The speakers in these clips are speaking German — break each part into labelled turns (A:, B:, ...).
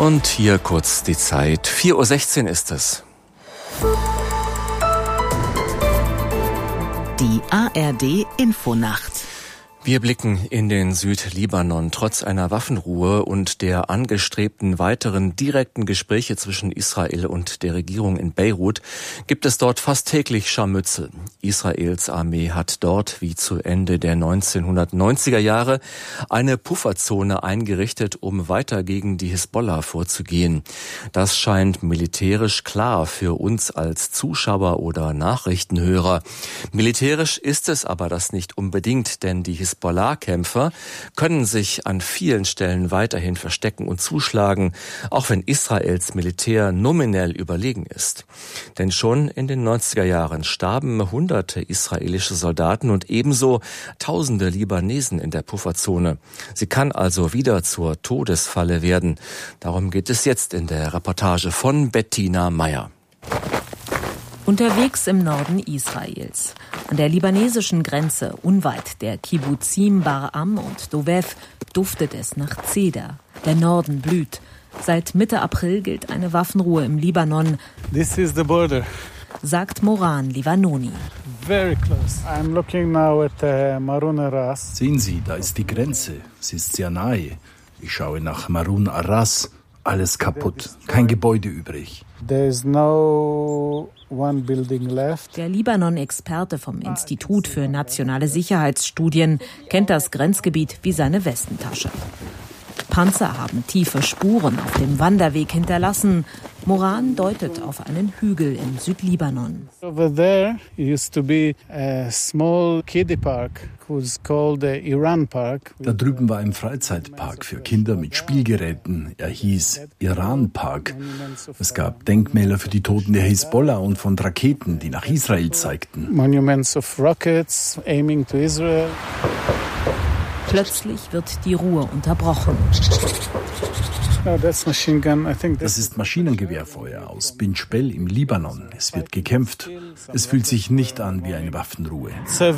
A: Und hier kurz die Zeit. 4:16 Uhr ist es.
B: Die ARD-Infonacht.
A: Wir blicken in den Südlibanon. Trotz einer Waffenruhe und der angestrebten weiteren direkten Gespräche zwischen Israel und der Regierung in Beirut gibt es dort fast täglich Scharmützel. Israels Armee hat dort, wie zu Ende der 1990er Jahre, eine Pufferzone eingerichtet, um weiter gegen die Hisbollah vorzugehen. Das scheint militärisch klar für uns als Zuschauer oder Nachrichtenhörer. Militärisch ist es aber das nicht unbedingt, denn die Hisbollah-Kämpfer können sich an vielen Stellen weiterhin verstecken und zuschlagen, auch wenn Israels Militär nominell überlegen ist. Denn schon in den 90er Jahren starben hunderte israelische Soldaten und ebenso tausende Libanesen in der Pufferzone. Sie kann also wieder zur Todesfalle werden. Darum geht es jetzt in der Reportage von Bettina Meyer.
C: Unterwegs im Norden Israels. An der libanesischen Grenze, unweit der Kibbuzim Bar-Am und Dovev, duftet es nach Zeder. Der Norden blüht. Seit Mitte April gilt eine Waffenruhe im Libanon.
D: This is the border.
C: Sagt Moran Livanoni.
D: Very close. I'm looking now at Marun Aras.
E: Sehen Sie, da ist die Grenze. Sie ist sehr nahe. Ich schaue nach Marun Aras. Alles kaputt. Kein Gebäude übrig.
D: There's no one building left.
C: Der Libanon-Experte vom Institut für nationale Sicherheitsstudien kennt das Grenzgebiet wie seine Westentasche. Panzer haben tiefe Spuren auf dem Wanderweg hinterlassen. Moran deutet auf einen Hügel im Südlibanon.
D: Over there used to be a small kiddie park, who's called the Iran Park.
E: Da drüben war ein Freizeitpark für Kinder mit Spielgeräten. Er hieß Iran Park. Es gab Denkmäler für die Toten der Hisbollah und von Raketen, die nach Israel zeigten.
D: Monuments of rockets aiming to Israel.
C: Plötzlich wird die Ruhe unterbrochen.
E: Das ist Maschinengewehrfeuer aus Bin Jbel im Libanon. Es wird gekämpft. Es fühlt sich nicht an wie eine Waffenruhe.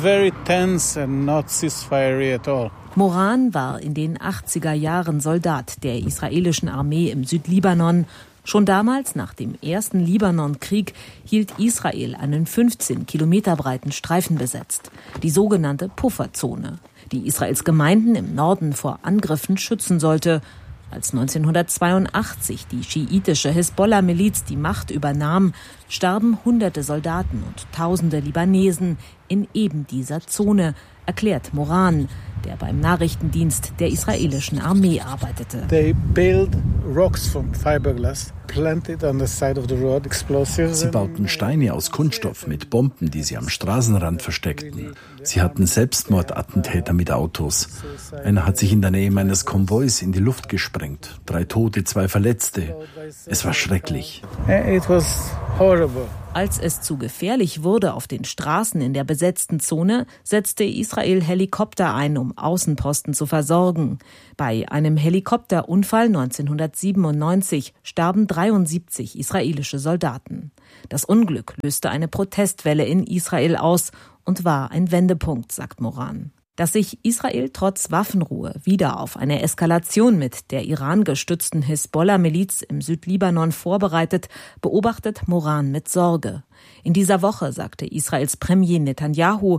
C: Moran war in den 80er Jahren Soldat der israelischen Armee im Südlibanon. Schon damals, nach dem ersten Libanonkrieg, hielt Israel einen 15 Kilometer breiten Streifen besetzt, die sogenannte Pufferzone, die Israels Gemeinden im Norden vor Angriffen schützen sollte. Als 1982 die schiitische Hisbollah-Miliz die Macht übernahm, starben hunderte Soldaten und tausende Libanesen in eben dieser Zone, erklärt Moran, der beim Nachrichtendienst der israelischen Armee arbeitete.
D: They build rocks from fiberglass, planted on the side of the road, explosives.
E: Sie bauten Steine aus Kunststoff mit Bomben, die sie am Straßenrand versteckten. Sie hatten Selbstmordattentäter mit Autos. Einer hat sich in der Nähe meines Konvois in die Luft gesprengt. 3 Tote, 2 Verletzte. Es war schrecklich.
D: It was horrible.
C: Als es zu gefährlich wurde auf den Straßen in der besetzten Zone, setzte Israel Helikopter ein, um Außenposten zu versorgen. Bei einem Helikopterunfall 1997 starben 73 israelische Soldaten. Das Unglück löste eine Protestwelle in Israel aus und war ein Wendepunkt, sagt Moran. Dass sich Israel trotz Waffenruhe wieder auf eine Eskalation mit der Iran-gestützten Hisbollah-Miliz im Südlibanon vorbereitet, beobachtet Moran mit Sorge. In dieser Woche sagte Israels Premier Netanyahu,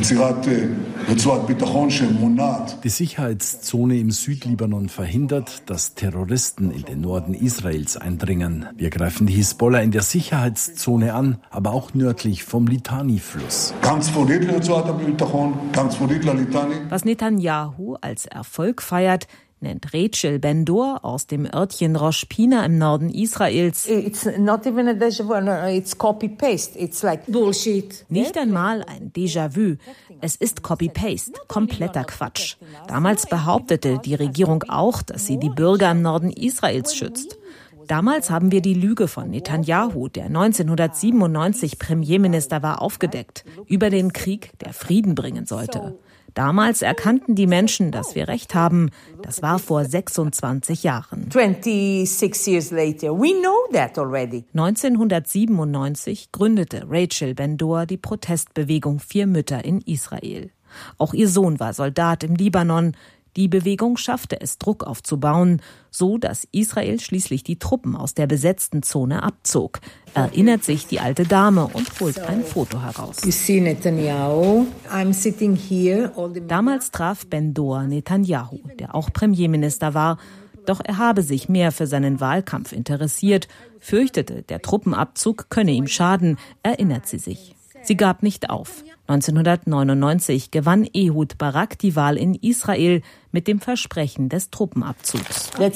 E: die Sicherheitszone im Südlibanon verhindert, dass Terroristen in den Norden Israels eindringen. Wir greifen die Hisbollah in der Sicherheitszone an, aber auch nördlich vom Litani-Fluss.
C: Was Netanyahu als Erfolg feiert, nennt Rachel Ben-Dor aus dem Örtchen Rosh Pina im Norden Israels.
F: It's not even a déjà vu, no, it's copy-paste. It's like bullshit.
C: Nicht einmal ein Déjà-vu. Es ist Copy-Paste, kompletter Quatsch. Damals behauptete die Regierung auch, dass sie die Bürger im Norden Israels schützt. Damals haben wir die Lüge von Netanyahu, der 1997 Premierminister war, aufgedeckt, über den Krieg, der Frieden bringen sollte. Damals erkannten die Menschen, dass wir recht haben. Das war vor 26 Jahren.
F: 26 years later, we know that already.
C: 1997 gründete Rachel Ben-Dor die Protestbewegung 4 Mütter in Israel. Auch ihr Sohn war Soldat im Libanon. Die Bewegung schaffte es, Druck aufzubauen, so dass Israel schließlich die Truppen aus der besetzten Zone abzog. Erinnert sich die alte Dame und holt ein Foto heraus. Damals traf Ben-Dor Netanyahu, der auch Premierminister war. Doch er habe sich mehr für seinen Wahlkampf interessiert, fürchtete, der Truppenabzug könne ihm schaden, erinnert sie sich. Sie gab nicht auf. 1999 gewann Ehud Barak die Wahl in Israel mit dem Versprechen des Truppenabzugs. Das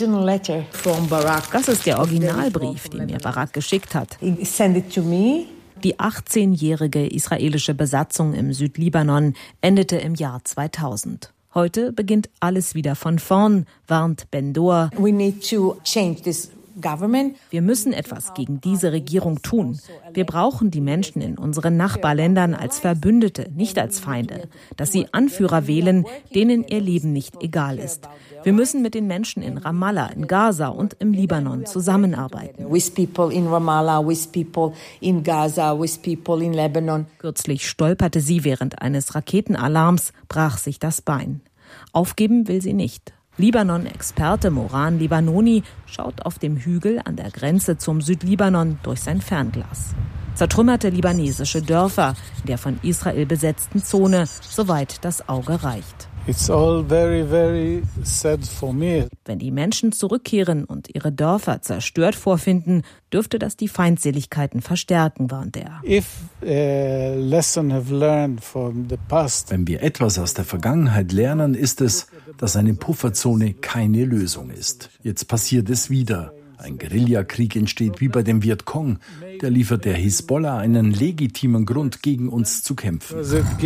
C: ist der Originalbrief, den mir Barak geschickt hat. Die 18-jährige israelische Besatzung im Südlibanon endete im Jahr 2000. Heute beginnt alles wieder von vorn, warnt Ben-Dor. Wir müssen etwas gegen diese Regierung tun. Wir brauchen die Menschen in unseren Nachbarländern als Verbündete, nicht als Feinde. Dass sie Anführer wählen, denen ihr Leben nicht egal ist. Wir müssen mit den Menschen in Ramallah, in Gaza und im Libanon zusammenarbeiten. Kürzlich stolperte sie während eines Raketenalarms, brach sich das Bein. Aufgeben will sie nicht. Libanon-Experte Moran Libanoni schaut auf dem Hügel an der Grenze zum Südlibanon durch sein Fernglas. Zertrümmerte libanesische Dörfer in der von Israel besetzten Zone, soweit das Auge reicht.
D: It's all very, very sad for me.
C: Wenn die Menschen zurückkehren und ihre Dörfer zerstört vorfinden, dürfte das die Feindseligkeiten verstärken, warnt er.
E: Wenn wir etwas aus der Vergangenheit lernen, ist es, dass eine Pufferzone keine Lösung ist. Jetzt passiert es wieder. Ein Guerillakrieg entsteht wie bei dem Vietcong. Der liefert der Hisbollah einen legitimen Grund, gegen uns zu kämpfen.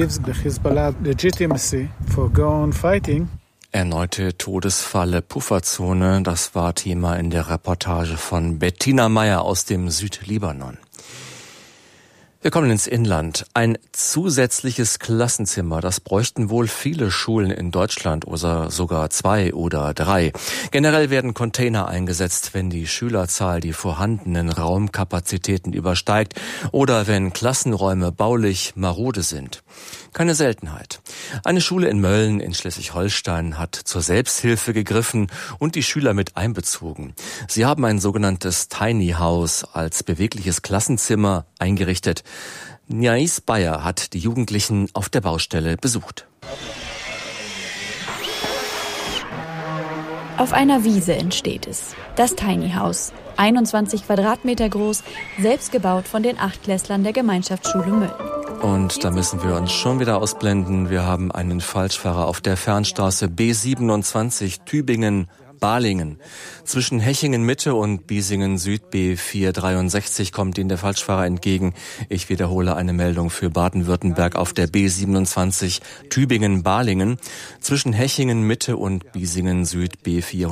A: Erneute Todesfalle Pufferzone, das war Thema in der Reportage von Bettina Meyer aus dem Südlibanon. Wir kommen ins Inland. Ein zusätzliches Klassenzimmer, das bräuchten wohl viele Schulen in Deutschland oder sogar 2 oder 3. Generell werden Container eingesetzt, wenn die Schülerzahl die vorhandenen Raumkapazitäten übersteigt oder wenn Klassenräume baulich marode sind. Keine Seltenheit. Eine Schule in Mölln in Schleswig-Holstein hat zur Selbsthilfe gegriffen und die Schüler mit einbezogen. Sie haben ein sogenanntes Tiny House als bewegliches Klassenzimmer eingerichtet. Niais Bayer hat die Jugendlichen auf der Baustelle besucht.
G: Auf einer Wiese entsteht es. Das Tiny House. 21 Quadratmeter groß, selbst gebaut von den 8-Klässlern der Gemeinschaftsschule Mölln.
A: Und da müssen wir uns schon wieder ausblenden. Wir haben einen Falschfahrer auf der Fernstraße B27 Tübingen-Balingen. Zwischen Hechingen Mitte und Biesingen Süd B463 kommt Ihnen der Falschfahrer entgegen. Ich wiederhole eine Meldung für Baden-Württemberg auf der B27 Tübingen-Balingen. Zwischen Hechingen Mitte und Biesingen Süd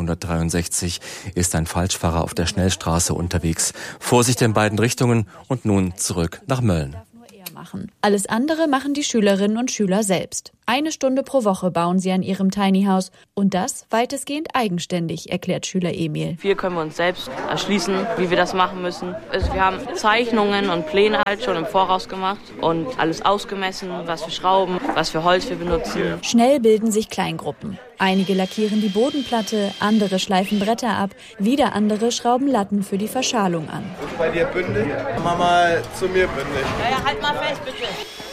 A: B463 ist ein Falschfahrer auf der Schnellstraße unterwegs. Vorsicht in beiden Richtungen und nun zurück nach Mölln.
G: Alles andere machen die Schülerinnen und Schüler selbst. 1 Stunde pro Woche bauen sie an ihrem Tiny House und das weitestgehend eigenständig, erklärt Schüler Emil.
H: Viel können wir uns selbst erschließen, wie wir das machen müssen. Also wir haben Zeichnungen und Pläne halt schon im Voraus gemacht und alles ausgemessen, was für Schrauben, was für Holz wir benutzen.
G: Schnell bilden sich Kleingruppen. Einige lackieren die Bodenplatte, andere schleifen Bretter ab, wieder andere schrauben Latten für die Verschalung an.
I: Bei dir bündig? Mach mal zu mir bündig.
H: Ja, halt mal fest, bitte.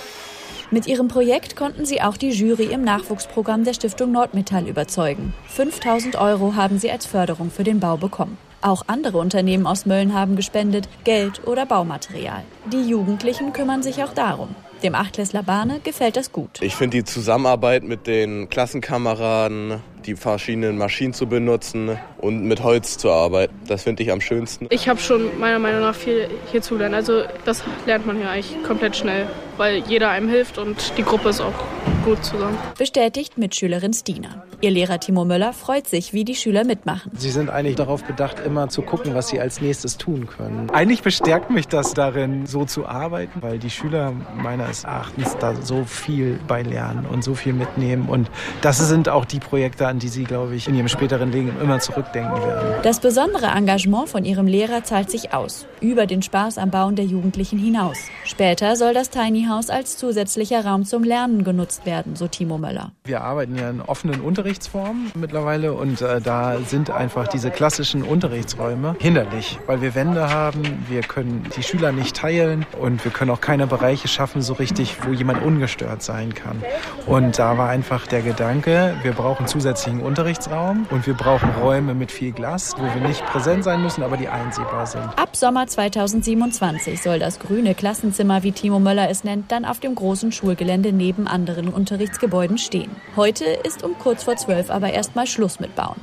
G: Mit ihrem Projekt konnten sie auch die Jury im Nachwuchsprogramm der Stiftung Nordmetall überzeugen. 5.000 € haben sie als Förderung für den Bau bekommen. Auch andere Unternehmen aus Mölln haben gespendet, Geld oder Baumaterial. Die Jugendlichen kümmern sich auch darum. Dem 8-Klässler Barne gefällt das gut.
I: Ich finde die Zusammenarbeit mit den Klassenkameraden, die verschiedenen Maschinen zu benutzen und mit Holz zu arbeiten, das finde ich am schönsten.
J: Ich habe schon meiner Meinung nach viel hier zu lernen. Also das lernt man hier eigentlich komplett schnell, weil jeder einem hilft und die Gruppe ist auch gut zusammen.
G: Bestätigt Mitschülerin Stina. Ihr Lehrer Timo Möller freut sich, wie die Schüler mitmachen.
K: Sie sind eigentlich darauf bedacht, immer zu gucken, was sie als nächstes tun können. Eigentlich bestärkt mich das darin, so zu arbeiten, weil die Schüler meines Erachtens da so viel bei lernen und so viel mitnehmen. Und das sind auch die Projekte, an die sie, glaube ich, in ihrem späteren Leben immer zurückdenken werden.
G: Das besondere Engagement von ihrem Lehrer zahlt sich aus, über den Spaß am Bauen der Jugendlichen hinaus. Später soll das Tiny House als zusätzlicher Raum zum Lernen genutzt werden. werden, so Timo Möller.
K: Wir arbeiten ja in offenen Unterrichtsformen mittlerweile und da sind einfach diese klassischen Unterrichtsräume hinderlich, weil wir Wände haben, wir können die Schüler nicht teilen und wir können auch keine Bereiche schaffen so richtig, wo jemand ungestört sein kann. Und da war einfach der Gedanke, wir brauchen zusätzlichen Unterrichtsraum und wir brauchen Räume mit viel Glas, wo wir nicht präsent sein müssen, aber die einsehbar sind.
G: Ab Sommer 2027 soll das grüne Klassenzimmer, wie Timo Möller es nennt, dann auf dem großen Schulgelände neben anderen Unterrichtsgebäuden stehen. Heute ist um kurz vor 12 aber erstmal Schluss mit Bauen.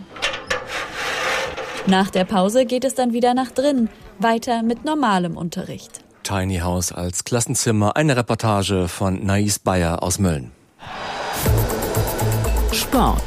G: Nach der Pause geht es dann wieder nach drinnen, weiter mit normalem Unterricht.
A: Tiny House als Klassenzimmer, eine Reportage von Nais Bayer aus Mölln.
B: Sport.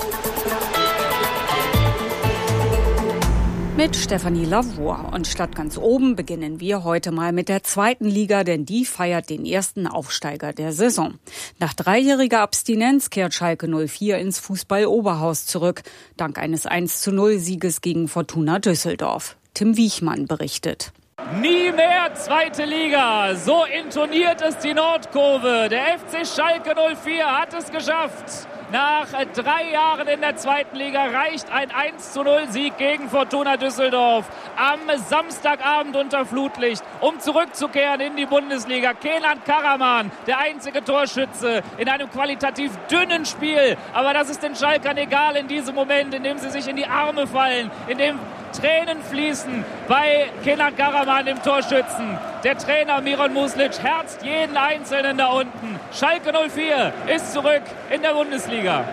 L: Mit Stefanie Lavoie. Und statt ganz oben beginnen wir heute mal mit der 2. Liga, denn die feiert den ersten Aufsteiger der Saison. Nach 3-jähriger Abstinenz kehrt Schalke 04 ins Fußball-Oberhaus zurück, dank eines 1:0-Sieges gegen Fortuna Düsseldorf. Tim Wiechmann berichtet.
M: Nie mehr 2. Liga, so intoniert es die Nordkurve. Der FC Schalke 04 hat es geschafft. Nach 3 Jahren in der 2. Liga reicht ein 1:0-Sieg gegen Fortuna Düsseldorf am Samstagabend unter Flutlicht, um zurückzukehren in die Bundesliga. Kenan Karaman, der einzige Torschütze in einem qualitativ dünnen Spiel. Aber das ist den Schalkern egal in diesem Moment, in dem sie sich in die Arme fallen, in dem Tränen fließen bei Kenan Karaman, dem Torschützen. Der Trainer Miron Muslic herzt jeden Einzelnen da unten. Schalke 04 ist zurück in der Bundesliga.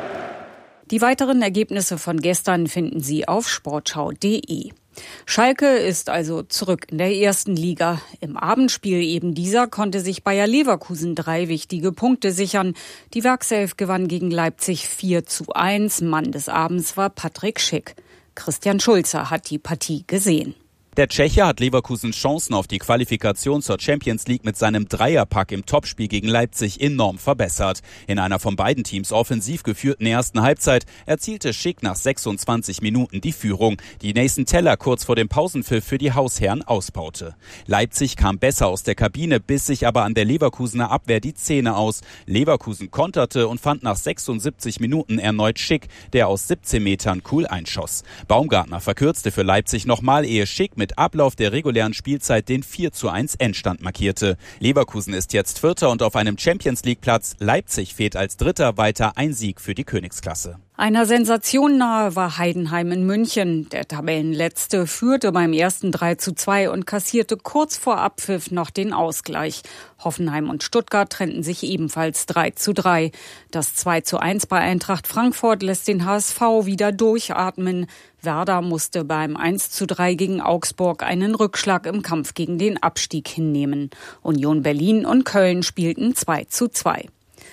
L: Die weiteren Ergebnisse von gestern finden Sie auf sportschau.de. Schalke ist also zurück in der 1. Liga. Im Abendspiel eben dieser konnte sich Bayer Leverkusen 3 wichtige Punkte sichern. Die Werkself gewann gegen Leipzig 4:1. Mann des Abends war Patrick Schick. Christian Schulze hat die Partie gesehen.
N: Der Tscheche hat Leverkusens Chancen auf die Qualifikation zur Champions League mit seinem Dreierpack im Topspiel gegen Leipzig enorm verbessert. In einer von beiden Teams offensiv geführten ersten Halbzeit erzielte Schick nach 26 Minuten die Führung, die Nathan Teller kurz vor dem Pausenpfiff für die Hausherren ausbaute. Leipzig kam besser aus der Kabine, biss sich aber an der Leverkusener Abwehr die Zähne aus. Leverkusen konterte und fand nach 76 Minuten erneut Schick, der aus 17 Metern cool einschoss. Baumgartner verkürzte für Leipzig nochmal, ehe Schick mit Ablauf der regulären Spielzeit den 4:1 Endstand markierte. Leverkusen ist jetzt Vierter und auf einem Champions-League-Platz. Leipzig fehlt als Dritter, weiter ein Sieg für die Königsklasse.
L: Einer Sensation nahe war Heidenheim in München. Der Tabellenletzte führte beim ersten 3:2 und kassierte kurz vor Abpfiff noch den Ausgleich. Hoffenheim und Stuttgart trennten sich ebenfalls 3:3. Das 2:1 bei Eintracht Frankfurt lässt den HSV wieder durchatmen. Werder musste beim 1:3 gegen Augsburg einen Rückschlag im Kampf gegen den Abstieg hinnehmen. Union Berlin und Köln spielten 2:2.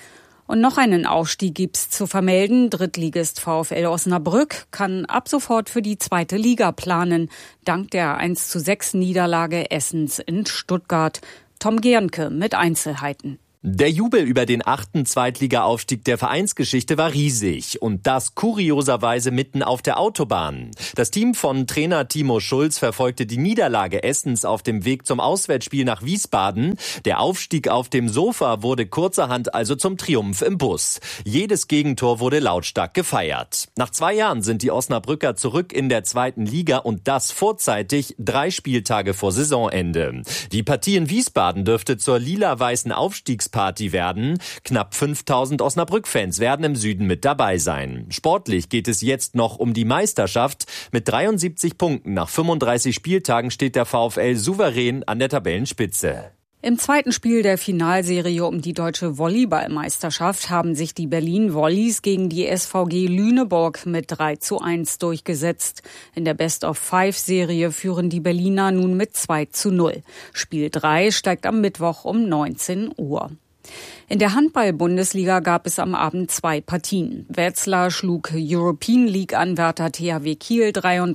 L: Und noch einen Aufstieg gibt's zu vermelden. Drittligist VfL Osnabrück kann ab sofort für die 2. Liga planen, dank der 1:6 Niederlage Essens in Stuttgart. Tom Gernke mit Einzelheiten.
O: Der Jubel über den 8. Zweitliga-Aufstieg der Vereinsgeschichte war riesig und das kurioserweise mitten auf der Autobahn. Das Team von Trainer Timo Schulz verfolgte die Niederlage Essens auf dem Weg zum Auswärtsspiel nach Wiesbaden. Der Aufstieg auf dem Sofa wurde kurzerhand also zum Triumph im Bus. Jedes Gegentor wurde lautstark gefeiert. Nach 2 Jahren sind die Osnabrücker zurück in der 2. Liga und das vorzeitig 3 Spieltage vor Saisonende. Die Partie in Wiesbaden dürfte zur lila-weißen Aufstiegsparty werden. Knapp 5000 Osnabrück-Fans werden im Süden mit dabei sein. Sportlich geht es jetzt noch um die Meisterschaft. Mit 73 Punkten nach 35 Spieltagen steht der VfL souverän an der Tabellenspitze.
L: Im zweiten Spiel der Finalserie um die deutsche Volleyballmeisterschaft haben sich die Berlin Volleys gegen die SVG Lüneburg mit 3:1 durchgesetzt. In der Best-of-5-Serie führen die Berliner nun mit 2:0. Spiel 3 steigt am Mittwoch um 19 Uhr. In der Handball-Bundesliga gab es am Abend 2 Partien. Wetzlar schlug European League-Anwärter THW Kiel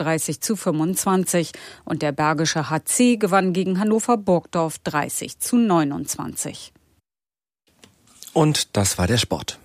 L: 33:25 und der Bergische HC gewann gegen Hannover Burgdorf 30:29.
A: Und das war der Sport.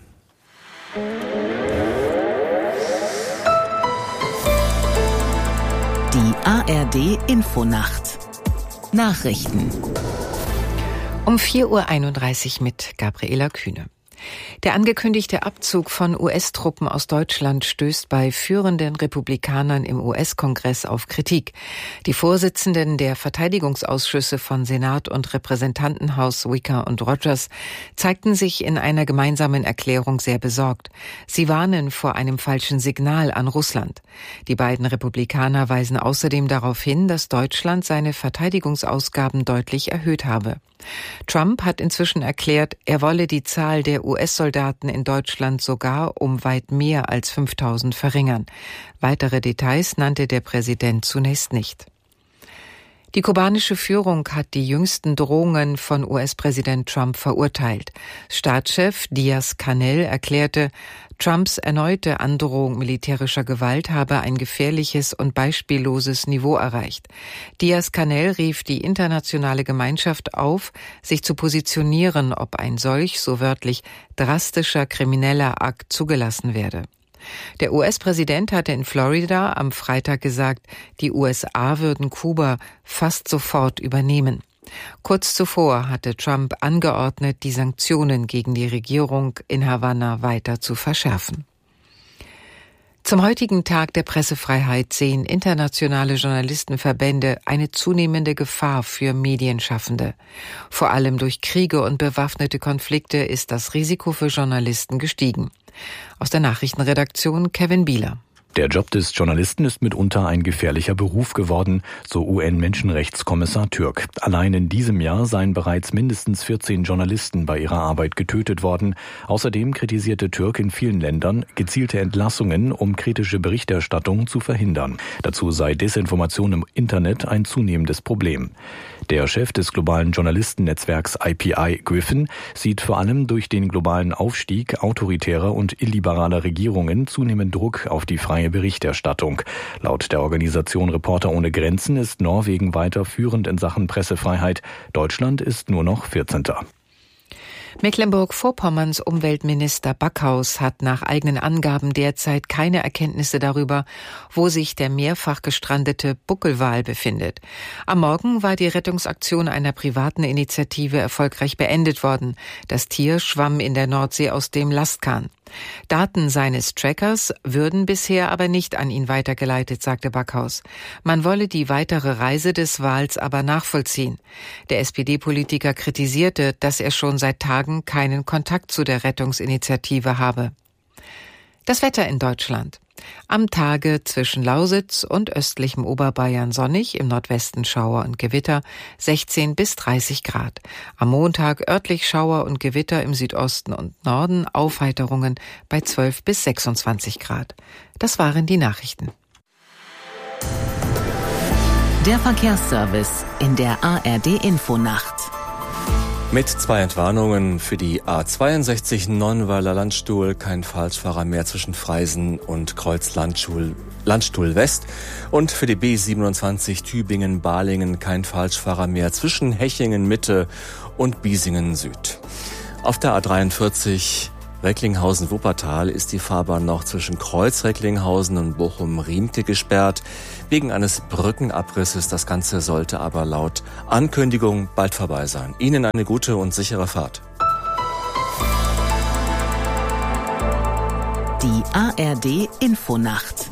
B: Die ARD Infonacht. Nachrichten.
P: Um 4:31 Uhr mit Gabriela Kühne. Der angekündigte Abzug von US-Truppen aus Deutschland stößt bei führenden Republikanern im US-Kongress auf Kritik. Die Vorsitzenden der Verteidigungsausschüsse von Senat und Repräsentantenhaus Wicker und Rogers zeigten sich in einer gemeinsamen Erklärung sehr besorgt. Sie warnen vor einem falschen Signal an Russland. Die beiden Republikaner weisen außerdem darauf hin, dass Deutschland seine Verteidigungsausgaben deutlich erhöht habe. Trump hat inzwischen erklärt, er wolle die Zahl der US-Soldaten in Deutschland sogar um weit mehr als 5.000 verringern. Weitere Details nannte der Präsident zunächst nicht. Die kubanische Führung hat die jüngsten Drohungen von US-Präsident Trump verurteilt. Staatschef Díaz-Canel erklärte, Trumps erneute Androhung militärischer Gewalt habe ein gefährliches und beispielloses Niveau erreicht. Díaz-Canel rief die internationale Gemeinschaft auf, sich zu positionieren, ob ein solch, so wörtlich, drastischer krimineller Akt zugelassen werde. Der US-Präsident hatte in Florida am Freitag gesagt, die USA würden Kuba fast sofort übernehmen. Kurz zuvor hatte Trump angeordnet, die Sanktionen gegen die Regierung in Havanna weiter zu verschärfen. Zum heutigen Tag der Pressefreiheit sehen internationale Journalistenverbände eine zunehmende Gefahr für Medienschaffende. Vor allem durch Kriege und bewaffnete Konflikte ist das Risiko für Journalisten gestiegen. Aus der Nachrichtenredaktion Kevin Bieler.
Q: Der Job des Journalisten ist mitunter ein gefährlicher Beruf geworden, so UN-Menschenrechtskommissar Türk. Allein in diesem Jahr seien bereits mindestens 14 Journalisten bei ihrer Arbeit getötet worden. Außerdem kritisierte Türk in vielen Ländern gezielte Entlassungen, um kritische Berichterstattung zu verhindern. Dazu sei Desinformation im Internet ein zunehmendes Problem. Der Chef des globalen Journalistennetzwerks IPI, Griffin, sieht vor allem durch den globalen Aufstieg autoritärer und illiberaler Regierungen zunehmend Druck auf die freie Berichterstattung. Laut der Organisation Reporter ohne Grenzen ist Norwegen weiter führend in Sachen Pressefreiheit. Deutschland ist nur noch 14.
P: Mecklenburg-Vorpommerns Umweltminister Backhaus hat nach eigenen Angaben derzeit keine Erkenntnisse darüber, wo sich der mehrfach gestrandete Buckelwal befindet. Am Morgen war die Rettungsaktion einer privaten Initiative erfolgreich beendet worden. Das Tier schwamm in der Nordsee aus dem Lastkahn. Daten seines Trackers würden bisher aber nicht an ihn weitergeleitet, sagte Backhaus. Man wolle die weitere Reise des Wals aber nachvollziehen. Der SPD-Politiker kritisierte, dass er schon seit Tagen keinen Kontakt zu der Rettungsinitiative habe. Das Wetter in Deutschland. Am Tage zwischen Lausitz und östlichem Oberbayern sonnig, im Nordwesten Schauer und Gewitter, 16 bis 30 Grad. Am Montag örtlich Schauer und Gewitter im Südosten und Norden, Aufheiterungen bei 12 bis 26 Grad. Das waren die Nachrichten.
B: Der Verkehrsservice in der ARD-Infonacht.
A: Mit 2 Entwarnungen für die A62 Nonnweiler Landstuhl, kein Falschfahrer mehr zwischen Freisen und Kreuz Landstuhl West, und für die B27 Tübingen-Balingen kein Falschfahrer mehr zwischen Hechingen Mitte und Biesingen Süd. Auf der A43 Recklinghausen-Wuppertal ist die Fahrbahn noch zwischen Kreuz Recklinghausen und Bochum-Riemke gesperrt, wegen eines Brückenabrisses. Das Ganze sollte aber laut Ankündigung bald vorbei sein. Ihnen eine gute und sichere Fahrt.
B: Die ARD-Infonacht.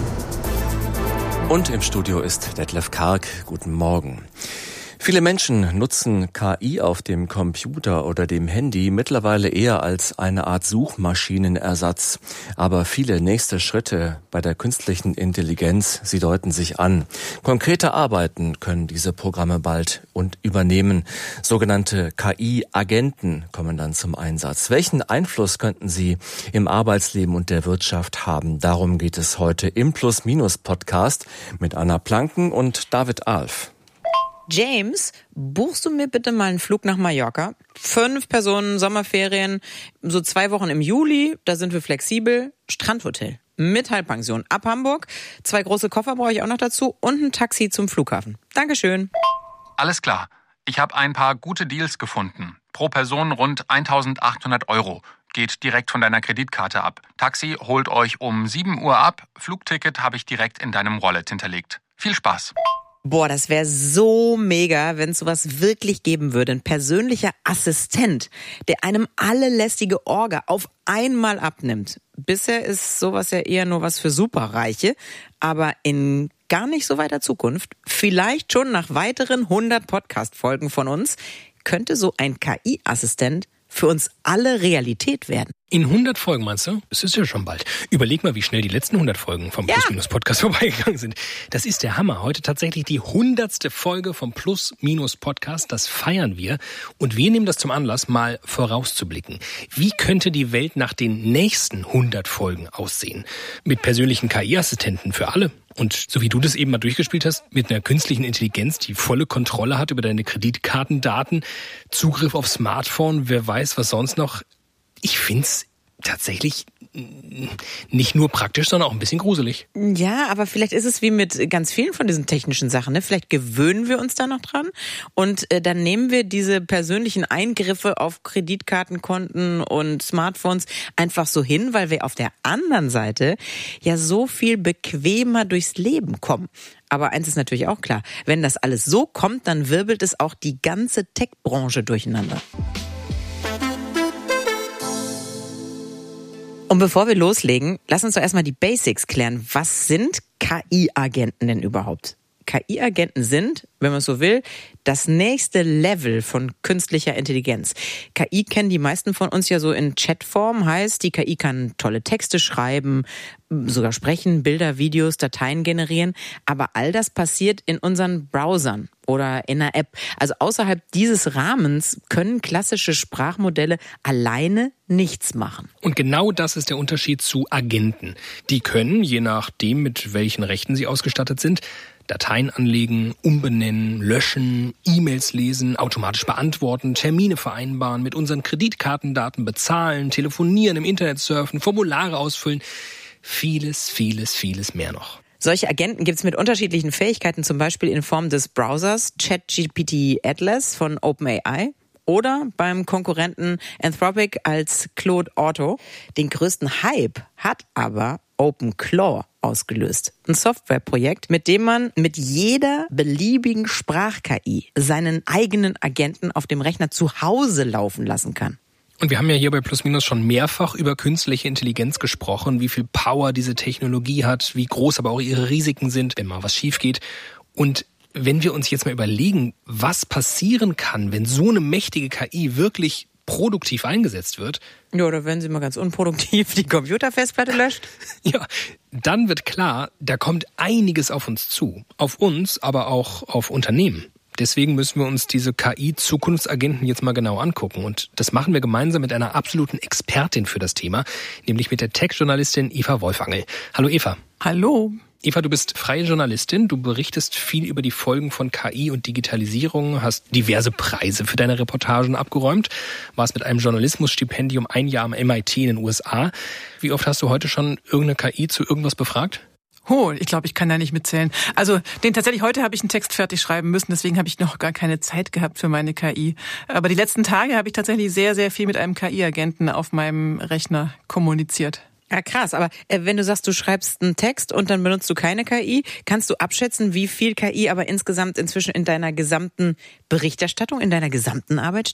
A: Und im Studio ist Detlef Karg. Guten Morgen. Viele Menschen nutzen KI auf dem Computer oder dem Handy mittlerweile eher als eine Art Suchmaschinenersatz. Aber viele nächste Schritte bei der künstlichen Intelligenz, sie deuten sich an. Konkrete Arbeiten können diese Programme bald und übernehmen. Sogenannte KI-Agenten kommen dann zum Einsatz. Welchen Einfluss könnten sie im Arbeitsleben und der Wirtschaft haben? Darum geht es heute im Plus-Minus-Podcast mit Anna Planken und David Alf.
R: James, buchst du mir bitte mal einen Flug nach Mallorca? 5 Personen, Sommerferien, so 2 Wochen im Juli, da sind wir flexibel. Strandhotel mit Halbpension ab Hamburg. 2 große Koffer brauche ich auch noch dazu und ein Taxi zum Flughafen. Dankeschön.
S: Alles klar. Ich habe ein paar gute Deals gefunden. Pro Person rund 1.800 €. Geht direkt von deiner Kreditkarte ab. Taxi holt euch um 7 Uhr ab. Flugticket habe ich direkt in deinem Wallet hinterlegt. Viel Spaß.
R: Boah, das wäre so mega, wenn es sowas wirklich geben würde. Ein persönlicher Assistent, der einem alle lästige Orga auf einmal abnimmt. Bisher ist sowas ja eher nur was für Superreiche, aber in gar nicht so weiter Zukunft, vielleicht schon nach weiteren 100 Podcast-Folgen von uns, könnte so ein KI-Assistent für uns alle Realität werden.
T: In 100 Folgen, meinst du? Es ist ja schon bald. Überleg mal, wie schnell die letzten 100 Folgen vom Plus-Minus-Podcast vorbeigegangen sind. Das ist der Hammer. Heute tatsächlich die 100. Folge vom Plus-Minus-Podcast. Das feiern wir. Und wir nehmen das zum Anlass, mal vorauszublicken. Wie könnte die Welt nach den nächsten 100 Folgen aussehen? Mit persönlichen KI-Assistenten für alle. Und so wie du das eben mal durchgespielt hast, mit einer künstlichen Intelligenz, die volle Kontrolle hat über deine Kreditkartendaten, Zugriff auf Smartphone, wer weiß was sonst noch. Ich find's tatsächlich nicht nur praktisch, sondern auch ein bisschen gruselig.
R: Ja, aber vielleicht ist es wie mit ganz vielen von diesen technischen Sachen, ne? Vielleicht gewöhnen wir uns da noch dran und dann nehmen wir diese persönlichen Eingriffe auf Kreditkartenkonten und Smartphones einfach so hin, weil wir auf der anderen Seite ja so viel bequemer durchs Leben kommen. Aber eins ist natürlich auch klar, wenn das alles so kommt, dann wirbelt es auch die ganze Tech-Branche durcheinander. Und bevor wir loslegen, lass uns doch erstmal die Basics klären. Was sind KI-Agenten denn überhaupt? KI-Agenten sind, wenn man so will, das nächste Level von künstlicher Intelligenz. KI kennen die meisten von uns ja so in Chatform, heißt, die KI kann tolle Texte schreiben, sogar sprechen, Bilder, Videos, Dateien generieren, aber all das passiert in unseren Browsern oder in einer App. Also außerhalb dieses Rahmens können klassische Sprachmodelle alleine nichts machen.
T: Und genau das ist der Unterschied zu Agenten. Die können, je nachdem, mit welchen Rechten sie ausgestattet sind, Dateien anlegen, umbenennen, löschen, E-Mails lesen, automatisch beantworten, Termine vereinbaren, mit unseren Kreditkartendaten bezahlen, telefonieren, im Internet surfen, Formulare ausfüllen. Vieles, vieles, vieles mehr noch.
R: Solche Agenten gibt es mit unterschiedlichen Fähigkeiten, zum Beispiel in Form des Browsers ChatGPT Atlas von OpenAI oder beim Konkurrenten Anthropic als Claude Auto. Den größten Hype hat aber OpenClaw ausgelöst. Ein Softwareprojekt, mit dem man mit jeder beliebigen Sprach-KI seinen eigenen Agenten auf dem Rechner zu Hause laufen lassen kann.
T: Und wir haben ja hier bei Plus Minus schon mehrfach über künstliche Intelligenz gesprochen, wie viel Power diese Technologie hat, wie groß aber auch ihre Risiken sind, wenn mal was schief geht. Und wenn wir uns jetzt mal überlegen, was passieren kann, wenn so eine mächtige KI wirklich produktiv eingesetzt wird.
R: Ja, oder wenn sie mal ganz unproduktiv die Computerfestplatte löscht.
T: Ja, dann wird klar, da kommt einiges auf uns zu. Auf uns, aber auch auf Unternehmen. Deswegen müssen wir uns diese KI-Zukunftsagenten jetzt mal genau angucken. Und das machen wir gemeinsam mit einer absoluten Expertin für das Thema, nämlich mit der Tech-Journalistin Eva Wolfangel. Hallo Eva.
U: Hallo.
T: Eva, du bist freie Journalistin, du berichtest viel über die Folgen von KI und Digitalisierung, hast diverse Preise für deine Reportagen abgeräumt, warst mit einem Journalismusstipendium 1 Jahr am MIT in den USA. Wie oft hast du heute schon irgendeine KI zu irgendwas befragt?
U: Ich glaube, ich kann da nicht mitzählen. Also tatsächlich heute habe ich einen Text fertig schreiben müssen, deswegen habe ich noch gar keine Zeit gehabt für meine KI. Aber die letzten Tage habe ich tatsächlich sehr, sehr viel mit einem KI-Agenten auf meinem Rechner kommuniziert.
R: Ja, krass. Aber wenn du sagst, du schreibst einen Text und dann benutzt du keine KI, kannst du abschätzen, wie viel KI aber insgesamt inzwischen in deiner gesamten Berichterstattung, in deiner gesamten Arbeit